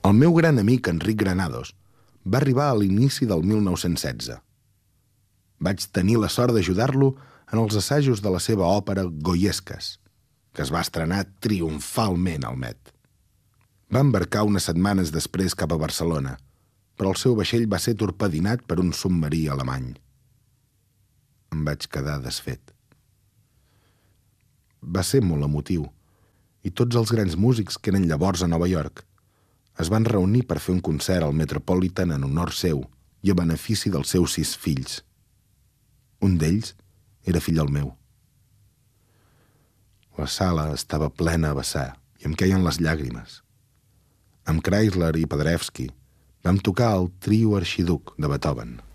El meu gran amic Enric Granados va arribar a l'inici del 1916. Vaig tenir la sort d'ajudar-lo en els assajos de la seva òpera Goiesques, que es va estrenar triomfalment al Met. Va embarcar unes setmanes després cap a Barcelona, però el seu vaixell va ser torpedinat per un submarí alemany. Em vaig quedar desfet. Va ser molt emotiu, i tots els grans músics que eren llavors a Nova York es van reunir per fer un concert al Metropolitan en honor seu i a benefici dels seus 6 fills. Un d'ells era fill del meu. La sala estava plena a vessar i em queien les llàgrimes. Amb Chrysler i Paderewski vam tocar el trio arxiduc de Beethoven.